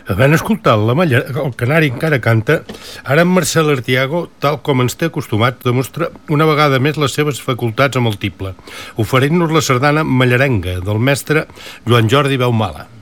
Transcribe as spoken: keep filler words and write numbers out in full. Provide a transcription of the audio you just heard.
Havent escoltat la malla, el canari encara canta, ara en Marcel Artiago, tal com ens té acostumat, demostra una vegada més les seves facultats amb el tible, oferint-nos la sardana Mallarenga del mestre Joan Jordi Beumala.